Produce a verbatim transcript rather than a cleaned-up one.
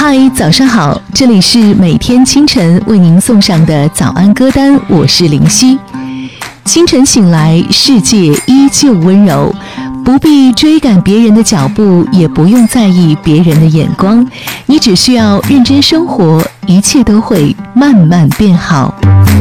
嗨，早上好，这里是每天清晨为您送上的早安歌单，我是林夕。清晨醒来，世界依旧温柔，不必追赶别人的脚步，也不用在意别人的眼光，你只需要认真生活，一切都会慢慢变好。